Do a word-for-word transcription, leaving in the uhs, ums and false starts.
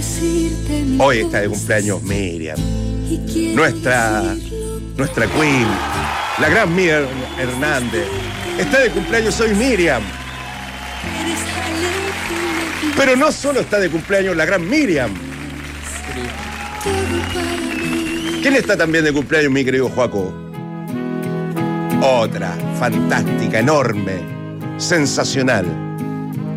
Hoy está de cumpleaños Miriam, nuestra, nuestra queen, la gran Miriam Hernández. Está de cumpleaños hoy Miriam. Pero no solo está de cumpleaños la gran Miriam. ¿Quién está también de cumpleaños, mi querido Joaco? Otra, fantástica, enorme, sensacional.